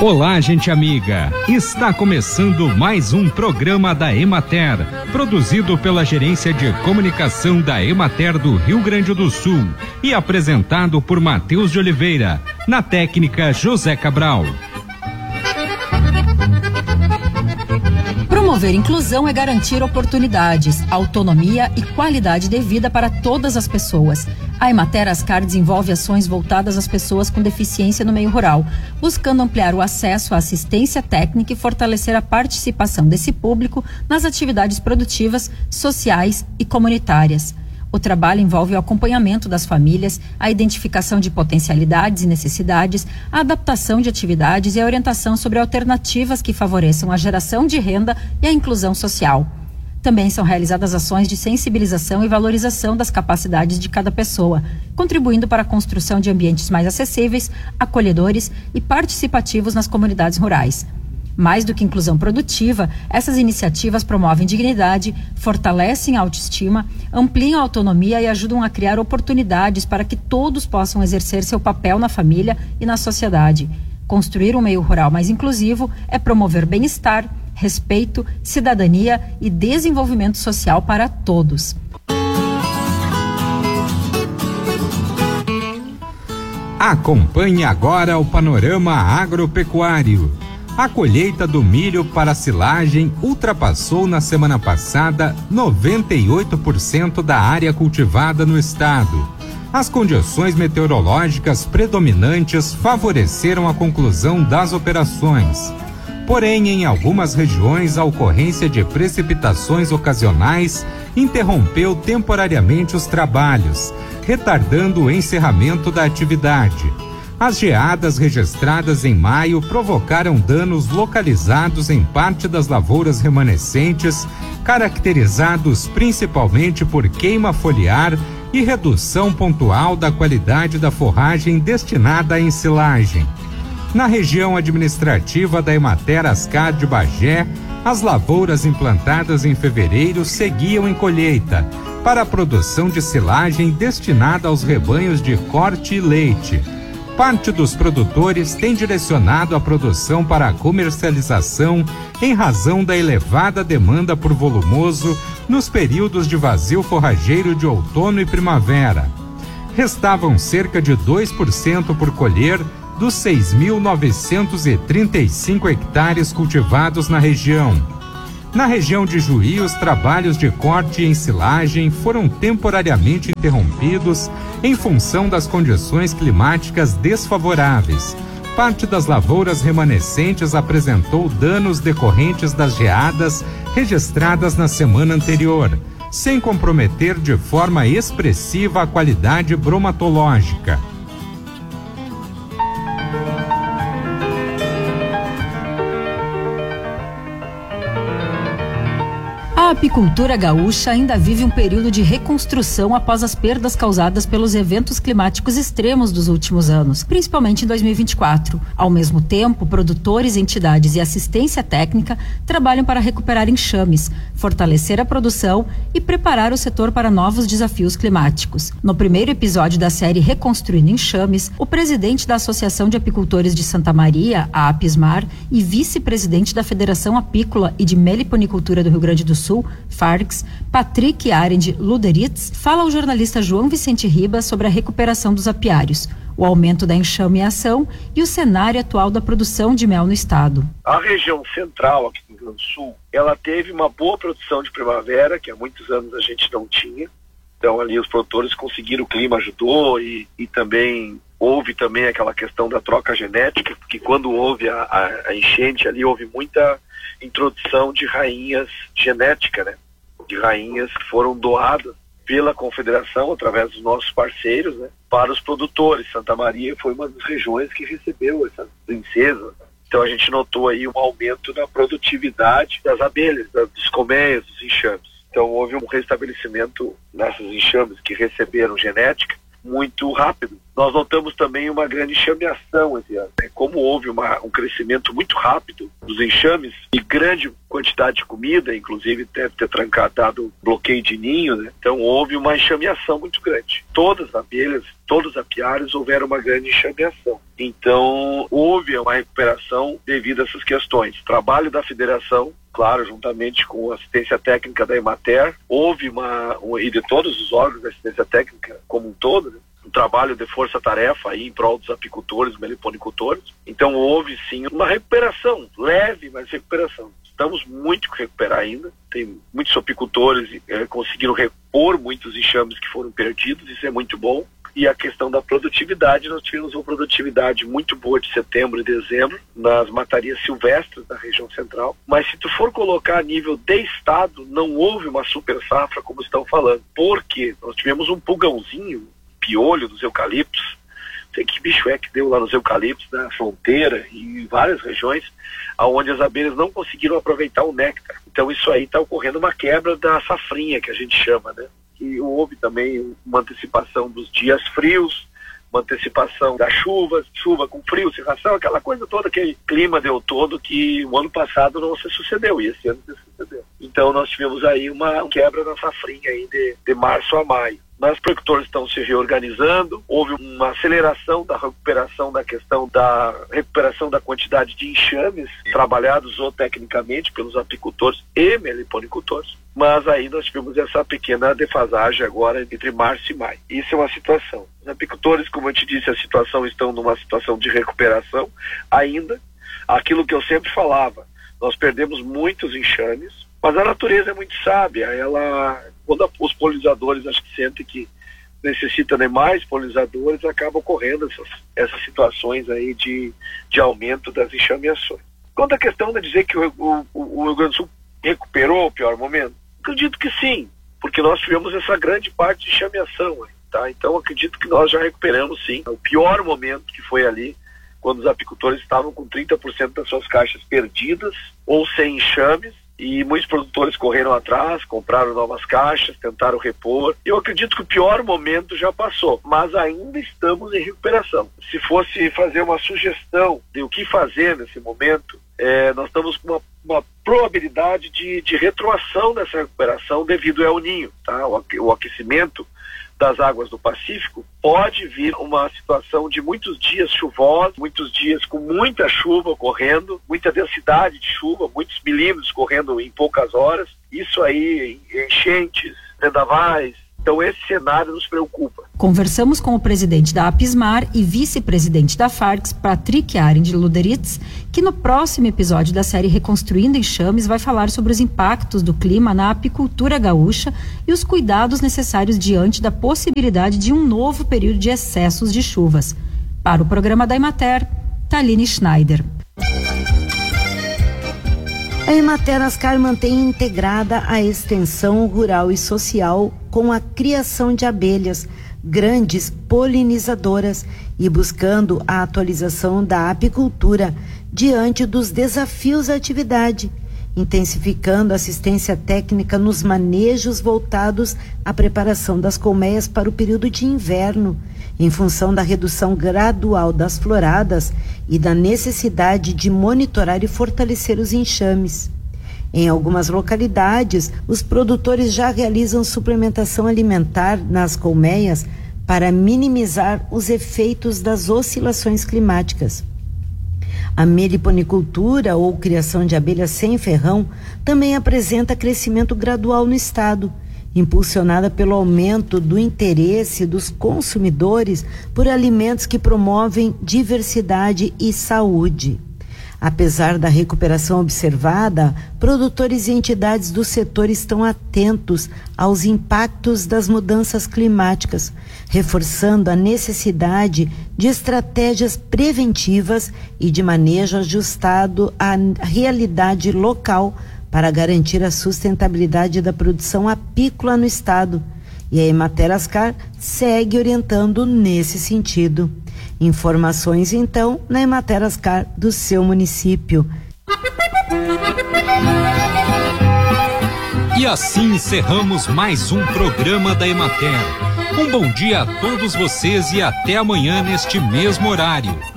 Olá, gente amiga! Está começando mais um programa da Emater, produzido pela Gerência de Comunicação da Emater do Rio Grande do Sul e apresentado por Matheus de Oliveira, na técnica José Cabral. Promover inclusão é garantir oportunidades, autonomia e qualidade de vida para todas as pessoas. A Emater Ascar desenvolve ações voltadas às pessoas com deficiência no meio rural, buscando ampliar o acesso à assistência técnica e fortalecer a participação desse público nas atividades produtivas, sociais e comunitárias. O trabalho envolve o acompanhamento das famílias, a identificação de potencialidades e necessidades, a adaptação de atividades e a orientação sobre alternativas que favoreçam a geração de renda e a inclusão social. Também são realizadas ações de sensibilização e valorização das capacidades de cada pessoa, contribuindo para a construção de ambientes mais acessíveis, acolhedores e participativos nas comunidades rurais. Mais do que inclusão produtiva, essas iniciativas promovem dignidade, fortalecem a autoestima, ampliam a autonomia e ajudam a criar oportunidades para que todos possam exercer seu papel na família e na sociedade. Construir um meio rural mais inclusivo é promover bem-estar, respeito, cidadania e desenvolvimento social para todos. Acompanhe agora o panorama agropecuário. A colheita do milho para silagem ultrapassou na semana passada 98% da área cultivada no estado. As condições meteorológicas predominantes favoreceram a conclusão das operações. Porém, em algumas regiões, a ocorrência de precipitações ocasionais interrompeu temporariamente os trabalhos, retardando o encerramento da atividade. As geadas registradas em maio provocaram danos localizados em parte das lavouras remanescentes, caracterizados principalmente por queima foliar e redução pontual da qualidade da forragem destinada à ensilagem. Na região administrativa da Emater Ascar de Bagé, as lavouras implantadas em fevereiro seguiam em colheita, para a produção de silagem destinada aos rebanhos de corte e leite. Parte dos produtores tem direcionado a produção para a comercialização em razão da elevada demanda por volumoso nos períodos de vazio forrageiro de outono e primavera. Restavam cerca de 2% por colher dos 6.935 hectares cultivados na região. Na região de Juí, os trabalhos de corte e ensilagem foram temporariamente interrompidos em função das condições climáticas desfavoráveis. Parte das lavouras remanescentes apresentou danos decorrentes das geadas registradas na semana anterior, sem comprometer de forma expressiva a qualidade bromatológica. A apicultura gaúcha ainda vive um período de reconstrução após as perdas causadas pelos eventos climáticos extremos dos últimos anos, principalmente em 2024. Ao mesmo tempo, produtores, entidades e assistência técnica trabalham para recuperar enxames, fortalecer a produção e preparar o setor para novos desafios climáticos. No primeiro episódio da série Reconstruindo Enxames, o presidente da Associação de Apicultores de Santa Maria, a Apismar, e vice-presidente da Federação Apícola e de Meliponicultura do Rio Grande do Sul, FARGS, Patrick Arend Luderitz, fala ao jornalista João Vicente Ribas sobre a recuperação dos apiários, o aumento da enxameação e o cenário atual da produção de mel no estado. A região central aqui do Rio Grande do Sul, ela teve uma boa produção de primavera, que há muitos anos a gente não tinha. Então ali os produtores conseguiram, o clima ajudou e também houve também aquela questão da troca genética, porque quando houve a enchente ali, houve muita introdução de rainhas genética, né? De rainhas que foram doadas pela Confederação, através dos nossos parceiros, né? Para os produtores. Santa Maria foi uma das regiões que recebeu essas princesas. Então a gente notou aí um aumento na produtividade das abelhas, dos colmeias, dos enxames. Então houve um restabelecimento nessas enxames que receberam genética muito rápido. Nós notamos também uma grande enxameação esse ano. Como houve um crescimento muito rápido dos enxames e grande quantidade de comida, inclusive deve ter dado bloqueio de ninho, né? Então houve uma enxameação muito grande. Todas as abelhas, todos os apiários houveram uma grande enxameação. Então houve uma recuperação devido a essas questões. Trabalho da federação, claro, juntamente com a assistência técnica da Emater, houve e de todos os órgãos da assistência técnica como um todo, né? Um trabalho de força-tarefa aí em prol dos apicultores, meliponicultores. Então houve sim uma recuperação, leve, mas recuperação. Estamos muito que recuperar ainda. Tem muitos apicultores que conseguiram repor muitos enxames que foram perdidos, isso é muito bom. E a questão da produtividade, nós tivemos uma produtividade muito boa de setembro e dezembro nas matarias silvestres da região central. Mas se tu for colocar a nível de estado, não houve uma super safra como estão falando. Por quê? Nós tivemos um pulgãozinho, piolho dos eucaliptos, não sei que bicho é que deu lá nos eucaliptos, na fronteira e em várias regiões, onde as abelhas não conseguiram aproveitar o néctar. Então isso aí está ocorrendo uma quebra da safrinha, que a gente chama, né? E houve também uma antecipação dos dias frios, uma antecipação das chuvas, chuva com frio, cerração, aquela coisa toda, aquele clima deu todo que o ano passado não se sucedeu e esse ano se sucedeu. Então nós tivemos aí uma quebra na safrinha aí de março a maio. Mas os produtores estão se reorganizando, houve uma aceleração da recuperação da questão da recuperação da quantidade de enxames trabalhados zootecnicamente pelos apicultores e meliponicultores. Mas aí nós tivemos essa pequena defasagem agora entre março e maio. Isso é uma situação. Os apicultores, como eu te disse, estão numa situação de recuperação ainda. Aquilo que eu sempre falava, nós perdemos muitos enxames, mas a natureza é muito sábia. Quando os polinizadores acho que sentem que necessita de mais polinizadores, acabam ocorrendo essas situações aí de aumento das enxameações. Quanto à questão de dizer que o Rio Grande do Sul recuperou o pior momento, acredito que sim, porque nós tivemos essa grande parte de enxameação, tá? Então acredito que nós já recuperamos sim. O pior momento que foi ali, quando os apicultores estavam com 30% das suas caixas perdidas ou sem enxames, e muitos produtores correram atrás, compraram novas caixas, tentaram repor. Eu acredito que o pior momento já passou, mas ainda estamos em recuperação. Se fosse fazer uma sugestão de o que fazer nesse momento, nós estamos com uma probabilidade de retroação dessa recuperação devido ao El Niño, tá? O aquecimento das águas do Pacífico pode vir uma situação de muitos dias chuvosos, muitos dias com muita chuva ocorrendo, muita densidade de chuva, muitos milímetros correndo em poucas horas. Isso aí, enchentes, vendavais. Então esse cenário nos preocupa. Conversamos com o presidente da Apismar e vice-presidente da Fargs, Patrick Arendt Luderitz, que no próximo episódio da série Reconstruindo Enxames vai falar sobre os impactos do clima na apicultura gaúcha e os cuidados necessários diante da possibilidade de um novo período de excessos de chuvas. Para o programa da Emater, Thaline Schneider. A Emater Ascar mantém integrada a extensão rural e social com a criação de abelhas, grandes polinizadoras, e buscando a atualização da apicultura diante dos desafios da atividade, intensificando a assistência técnica nos manejos voltados à preparação das colmeias para o período de inverno, em função da redução gradual das floradas e da necessidade de monitorar e fortalecer os enxames. Em algumas localidades, os produtores já realizam suplementação alimentar nas colmeias para minimizar os efeitos das oscilações climáticas. A meliponicultura, ou criação de abelhas sem ferrão, também apresenta crescimento gradual no estado, impulsionada pelo aumento do interesse dos consumidores por alimentos que promovem diversidade e saúde. Apesar da recuperação observada, produtores e entidades do setor estão atentos aos impactos das mudanças climáticas, reforçando a necessidade de estratégias preventivas e de manejo ajustado à realidade local para garantir a sustentabilidade da produção apícola no estado. E a Emater Ascar segue orientando nesse sentido. Informações, então, na Emater Ascar do seu município. E assim encerramos mais um programa da Emater, Um bom dia a todos vocês e até amanhã neste mesmo horário.